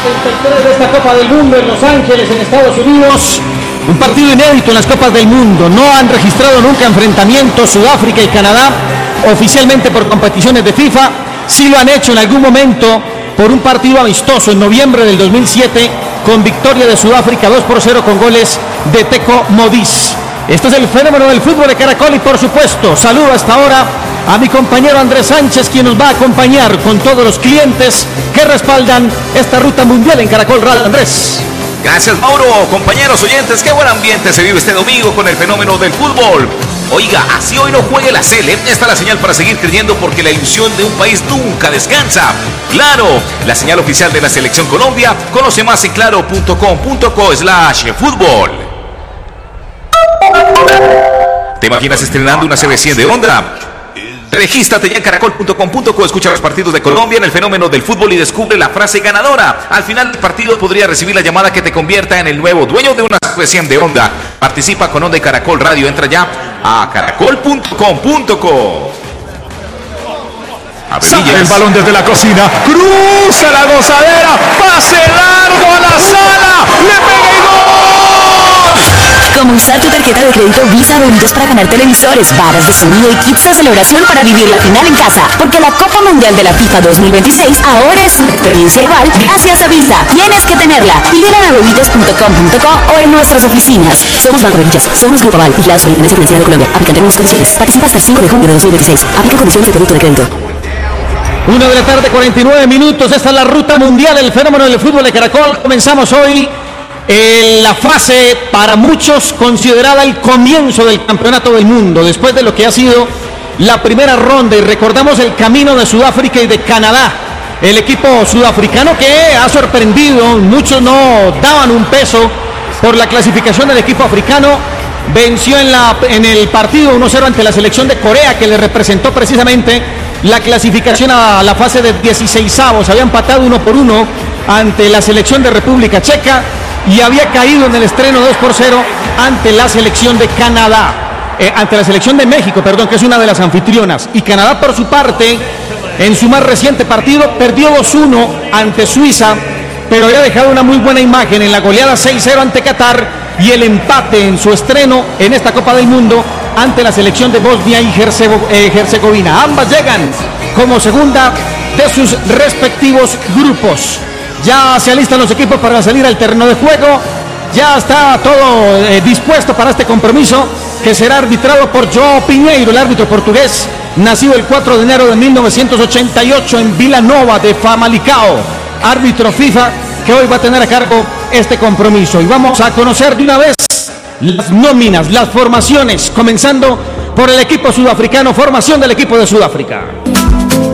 73 de esta Copa del Mundo en Los Ángeles, en Estados Unidos. Un partido inédito en las Copas del Mundo. No han registrado nunca enfrentamientos Sudáfrica y Canadá oficialmente por competiciones de FIFA. Sí lo han hecho en algún momento por un partido amistoso en noviembre del 2007 con victoria de Sudáfrica 2-0 con goles de Teco Modis. Este es el fenómeno del fútbol de Caracol y por supuesto saludo hasta ahora a mi compañero Andrés Sánchez, quien nos va a acompañar con todos los clientes que respaldan esta ruta mundial en Caracol Radio. Andrés. Gracias, Mauro. Compañeros oyentes, qué buen ambiente se vive este domingo con el fenómeno del fútbol. Oiga, así hoy no juegue la Sele. Esta es la señal para seguir creyendo porque la ilusión de un país nunca descansa. Claro, la señal oficial de la Selección Colombia. Conoce más en claro.com.co/fútbol. ¿Te imaginas estrenando una CB100 de Honda? Regístrate ya en caracol.com.co, escucha los partidos de Colombia en el fenómeno del fútbol y descubre la frase ganadora. Al final del partido podría recibir la llamada que te convierta en el nuevo dueño de una CB100 de Honda. Participa con Honda y Caracol Radio. Entra ya a caracol.com.co. Saca el balón desde la cocina, cruza la gozadera, pase largo a la sala, le pega y gol. Como usar tu tarjeta de crédito Visa Bonitos para ganar televisores, varas de sonido y kits de celebración para vivir la final en casa. Porque la Copa Mundial de la FIFA 2026 ahora es una experiencia igual gracias a Visa. Tienes que tenerla. Pídela a bonitos.com.co o en nuestras oficinas. Somos Banco de Villas, somos Grupo Aval, Vigilados por la Intendencia Financiera de Colombia. Aplican términos y condiciones. Participa hasta el 5 de junio de 2026. Aplica condiciones de producto de crédito. 1 de la tarde, 49 minutos. Esta es la ruta mundial, el fenómeno del fútbol de Caracol. Comenzamos hoy la fase para muchos considerada el comienzo del campeonato del mundo, después de lo que ha sido la primera ronda, y recordamos el camino de Sudáfrica y de Canadá, el equipo sudafricano que ha sorprendido. Muchos no daban un peso por la clasificación del equipo africano. Venció en el partido 1-0 ante la selección de Corea, que le representó precisamente la clasificación a la fase de 16avos. Había empatado 1-1 ante la selección de República Checa y había caído en el estreno 2-0 ante la selección de Canadá, ante la selección de México, perdón, que es una de las anfitrionas. Y Canadá, por su parte, en su más reciente partido, perdió 2-1 ante Suiza, pero había dejado una muy buena imagen en la goleada 6-0 ante Qatar y el empate en su estreno en esta Copa del Mundo ante la selección de Bosnia y Herzegovina. Ambas llegan como segunda de sus respectivos grupos. Ya se alistan los equipos para salir al terreno de juego. Ya está todo dispuesto para este compromiso que será arbitrado por João Pinheiro, el árbitro portugués, nacido el 4 de enero de 1988 en Vila Nova de Famalicão, árbitro FIFA que hoy va a tener a cargo este compromiso. Y vamos a conocer de una vez las nóminas, las formaciones, comenzando por el equipo sudafricano, formación del equipo de Sudáfrica.